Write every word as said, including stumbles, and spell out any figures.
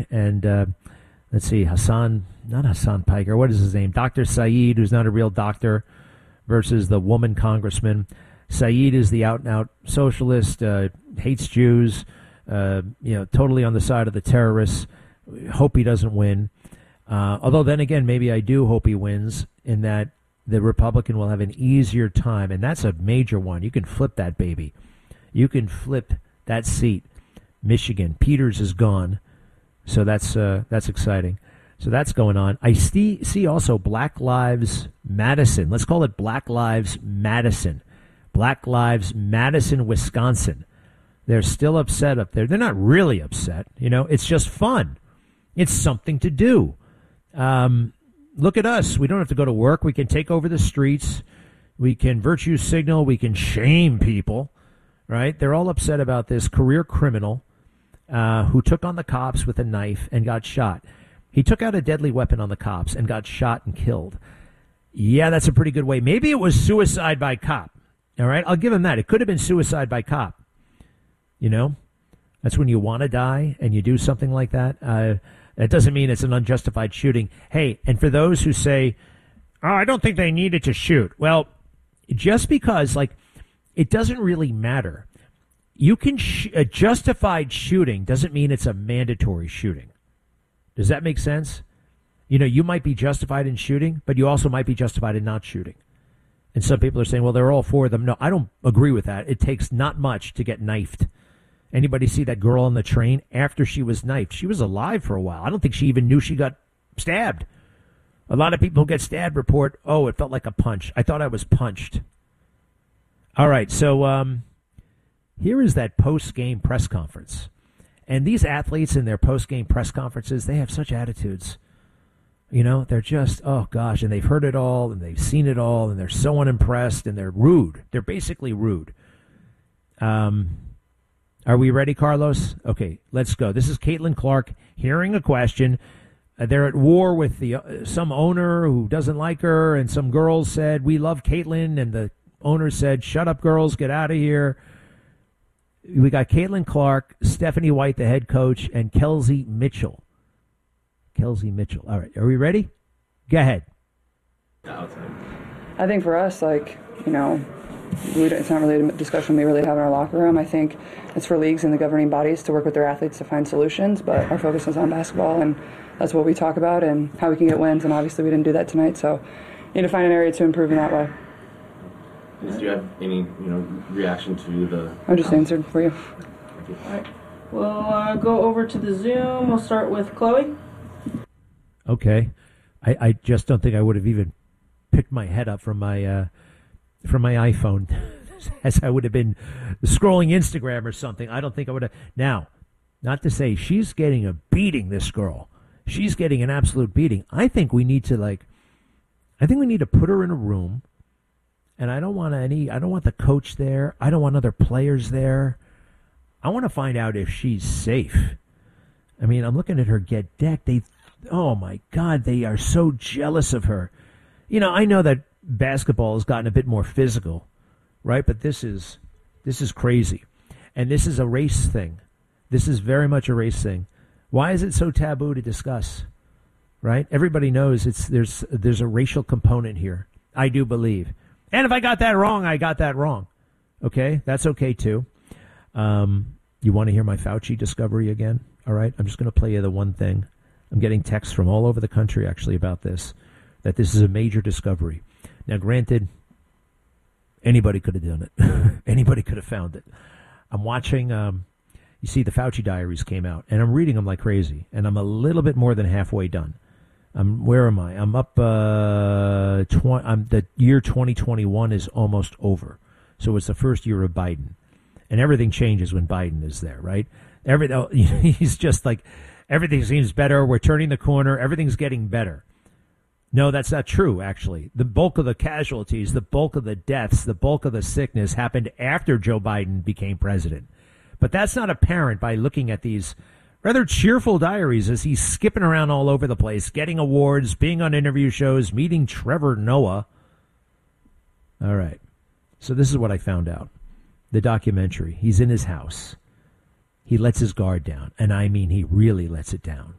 and uh, let's see, Hassan, not Hassan Piker, what is his name? Doctor Saeed, who's not a real doctor, versus the woman congressman. Saeed is the out-and-out socialist, uh, hates Jews, uh, you know, totally on the side of the terrorists. Hope he doesn't win. Uh, although then again, maybe I do hope he wins, in that the Republican will have an easier time, and that's a major one. You can flip that baby. You can flip that seat. Michigan, Peters is gone, so that's uh, that's exciting. So that's going on. I see, see also Black Lives Madison. Let's call it Black Lives Madison. Black Lives Madison, Wisconsin. They're still upset up there. They're not really upset. You know, it's just fun. It's something to do. Um, look at us. We don't have to go to work. We can take over the streets. We can virtue signal. We can shame people, right? They're all upset about this career criminal uh, who took on the cops with a knife and got shot. He took out a deadly weapon on the cops and got shot and killed. Yeah, that's a pretty good way. Maybe it was suicide by cop. All right, I'll give him that. It could have been suicide by cop. You know, that's when you want to die and you do something like that. Uh, that doesn't mean it's an unjustified shooting. Hey, and for those who say, oh, I don't think they needed to shoot. Well, just because, like, it doesn't really matter. You can, sh- a justified shooting doesn't mean it's a mandatory shooting. Does that make sense? You know, you might be justified in shooting, but you also might be justified in not shooting. And some people are saying, well, they're all for them. No, I don't agree with that. It takes not much to get knifed. Anybody see that girl on the train after she was knifed? She was alive for a while. I don't think she even knew she got stabbed. A lot of people who get stabbed report, oh, it felt like a punch. I thought I was punched. All right, so um, here is that post-game press conference. And these athletes in their post-game press conferences, they have such attitudes. You know, they're just, oh, gosh, and they've heard it all, and they've seen it all, and they're so unimpressed, and they're rude. They're basically rude. Um, are we ready, Carlos? Okay, let's go. This is Caitlin Clark hearing a question. Uh, they're at war with the uh, some owner who doesn't like her, and some girls said, we love Caitlin, and the owner said, shut up, girls, get out of here. We got Caitlin Clark, Stephanie White, the head coach, and Kelsey Mitchell. Kelsey Mitchell. All right, are we ready? Go ahead. I think for us, like, you know, we, it's not really a discussion we really have in our locker room. I think it's for leagues and the governing bodies to work with their athletes to find solutions, but our focus is on basketball, and that's what we talk about and how we can get wins, and obviously we didn't do that tonight, so we need to find an area to improve in that way. Do you have any, you know, reaction to the... I just answered for you. All right. We'll uh, go over to the Zoom. We'll start with Chloe. Okay. I, I just don't think I would have even picked my head up from my uh, from my iPhone as I would have been scrolling Instagram or something. I don't think I would have. Now, not to say she's getting a beating, this girl. She's getting an absolute beating. I think we need to, like, I think we need to put her in a room. And I don't want any, I don't want the coach there. I don't want other players there. I want to find out if she's safe. I mean, I'm looking at her get decked. They, oh my God, they are so jealous of her. You know, I know that basketball has gotten a bit more physical, right? But this is, this is crazy. And this is a race thing. This is very much a race thing. Why is it so taboo to discuss, right? Everybody knows it's, there's, there's a racial component here. I do believe. And if I got that wrong, I got that wrong. Okay? That's okay, too. Um, you want to hear my Fauci discovery again? All right? I'm just going to play you the one thing. I'm getting texts from all over the country, actually, about this, that this is a major discovery. Now, granted, anybody could have done it. Anybody could have found it. I'm watching, um, you see, the Fauci diaries came out, and I'm reading them like crazy, and I'm a little bit more than halfway done. Um, where am I? I'm up. Uh, tw- I'm, the year twenty twenty-one is almost over, so it's the first year of Biden, and everything changes when Biden is there, right? Every oh, he's just like everything seems better. We're turning the corner. Everything's getting better. No, that's not true. Actually, the bulk of the casualties, the bulk of the deaths, the bulk of the sickness happened after Joe Biden became president, but that's not apparent by looking at these rather cheerful diaries as he's skipping around all over the place, getting awards, being on interview shows, meeting Trevor Noah. All right. So this is what I found out. The documentary. He's in his house. he lets his guard down, and I mean he really lets it down.